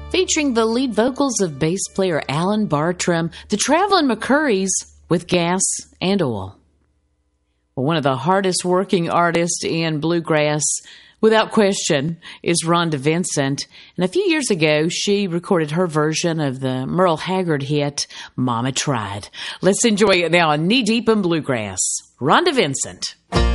featuring the lead vocals of bass player Alan Bartram, the Traveling McCourys with Gas and Oil. Well, one of the hardest working artists in bluegrass, without question, is Rhonda Vincent. And a few years ago, she recorded her version of the Merle Haggard hit, Mama Tried. Let's enjoy it now on Knee Deep in Bluegrass. Rhonda Vincent.